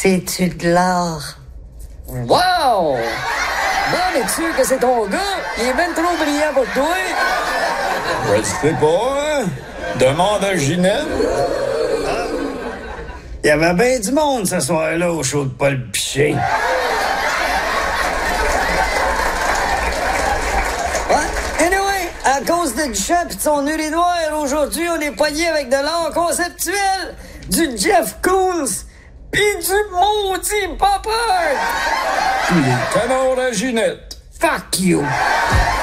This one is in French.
C'est-tu de l'art? Wow! Bon, mais sûr que c'est ton gars? Il est ben trop brillant pour toi. Je sais pas, hein? Demande à Ginette. Il y avait bien du monde ce soir-là au show de Paul Piché. Anyway, à cause de Duchamp et de son urinoir, aujourd'hui, on est poigné avec de l'art conceptuel, du Jeff Koons, pis du maudit Pop Art. Les canards à Ginette. Fuck you!